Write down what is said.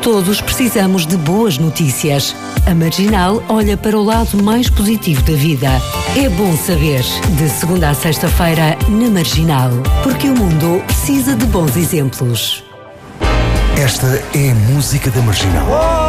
Todos precisamos de boas notícias. A Marginal olha para o lado mais positivo da vida. É bom saber. De segunda à sexta-feira, na Marginal. Porque o mundo precisa de bons exemplos. Esta é a música da Marginal.